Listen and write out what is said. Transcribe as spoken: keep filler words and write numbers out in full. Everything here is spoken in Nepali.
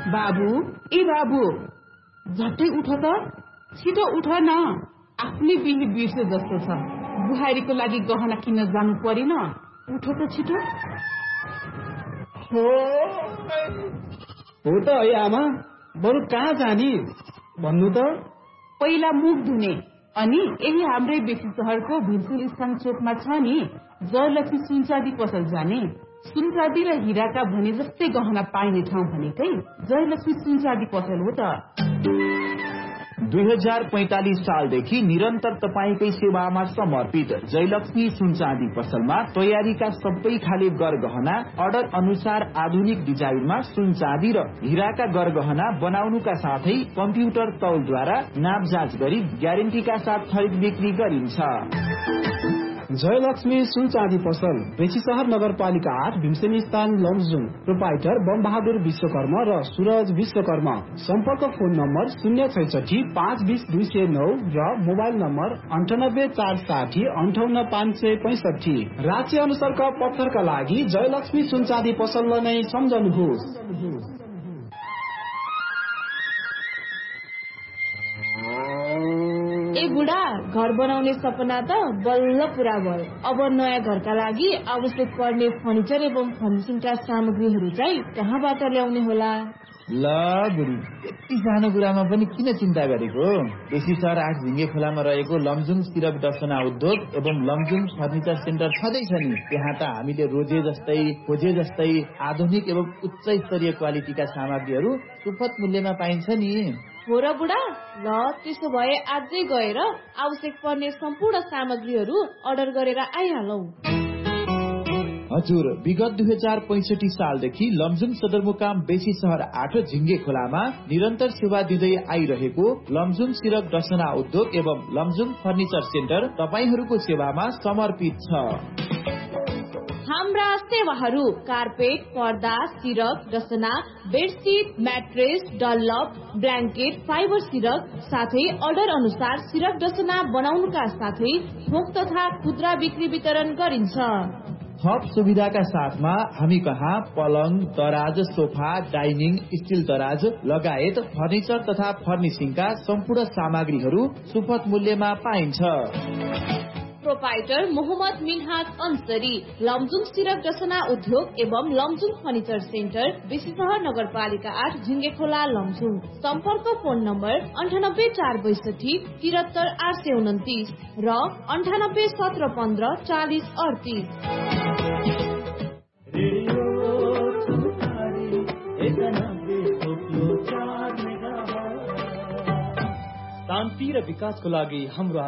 बाबु ए बाबु झट्टै उठ त, छिटो उठ न, आफ्नै बिहे बिर्से जस्तो छ। बुहारीको लागि गहना किन्न जानु परेन, उठ त छिटो। हो त है आमा, बरु कहाँ जाने भन्नु त। पहिला मुख धुने, अनि यही हाम्रै बेसी शहरको भिरसुल स्थान चोकमा छ नि जयलक्ष्मी सुनचाँदी पसल जाने। सुनचाँदी र हिराका भने जस्तै गहना पाइने ठाउँ भनेकै जयलक्ष्मी सुनचाँदी पसल हो त। दुई हजार पैंतालीस सालदेखि निरन्तर तपाईकै सेवामा समर्पित जयलक्ष्मी सुनचाँदी पसलमा तयारीका सबै खाले गरगहना अर्डर अनुसार आधुनिक डिजाइनमा सुनचाँदी र हिराका गरगहना बनाउनुका साथै कम्प्युटर तौलद्वारा नाप जाँच गरी ग्यारेन्टीका साथ खरिद बिक्री गरिन्छ। जयलक्ष्मी सुनचाँदी पसल बेसी शहर नगरपालिका आठ भीमसेनी स्थान लमजुङ। प्रोपाइटर बम बहादुर विश्वकर्मा र सूरज विश्वकर्मा। सम्पर्क फोन नम्बर शून्य छैसठी पाँच बीस दुई सय नौ र मोबाइल नम्बर अन्ठानब्बे चार साठी अन्ठाउन्न पाँच सय पैंसठी। राज्य अनुसारका पत्थरका लागि जयलक्ष्मी सुनचाँदी पसललाई नै सम्झनुहोस्। ए बुढा, घर बनाउने सपना त बल्ल पूरा भयो। अब नयाँ घरका लागि आवश्यक पर्ने फर्निचर एवं फर्निसिङका सामग्रीहरू चाहिँ कहाँबाट ल्याउने होला? ल बुढी, यति सानो कुरामा पनि किन चिन्ता गरेको? बेसी सहर आठ झिङ्गे खोलामा रहेको लमजुङ सिरप दर्शना उद्योग एवं लमजुङ फर्निचर सेन्टर छँदैछ नि। त्यहाँ त हामीले रोजे जस्तै खोजे जस्तै आधुनिक एवं उच्च स्तरीय क्वालिटीका सामग्रीहरू सुपथ मूल्यमा पाइन्छ नि। हो र बुढा, ल त्यसो भए आजै गएर आवश्यक पर्ने सम्पूर्ण सामग्रीहरू अर्डर गरेर आइहालौ। हजुर, विगत दुई हजार पैंसठी सालदेखि लमजुङ सदरमुकाम बेसी सहर आठ झिङ्गे खोलामा निरन्तर सेवा दिँदै आइरहेको लमजुङ सिरक दर्शना उद्योग एवं लमजुङ फर्निचर सेन्टर तपाईहरूको सेवामा समर्पित छ। हाम्रा सेवाहरू कार्पेट, पर्दा, सिरक, रसना, bedsheet, mattress, Dunlop, blanket, fibre सिरक, साथै अर्डर अनुसार सिरक रसना बनाउनुका साथै थोक तथा खुद्रा बिक्री वितरण गरिन्छ। थप सुविधाका साथमा हामी कहाँ पलङ, दराज, सोफा, डाइनिङ, स्टिल दराज लगायत फर्निचर तथा फर्निसिङका सम्पूर्ण सामग्रीहरू सुपथ मूल्यमा पाइन्छ। प्रोपाइटर मोहम्मद मिनहाज अंसरी, लमजुङ सिरक रसना उद्योग एवं लमजुङ फर्निचर सेन्टर, बेसी सहर नगरपालिका आठ झिङ्गे खोला लमजुङ। सम्पर्क फोन नम्बर अन्ठानब्बे चार बैसठी तिहत्तर आठ सय उन्तिस र अन्ठानब्बे सत्र पन्ध्र चालिस अडतिस। शान्ति र विकासको लागि हाम्रो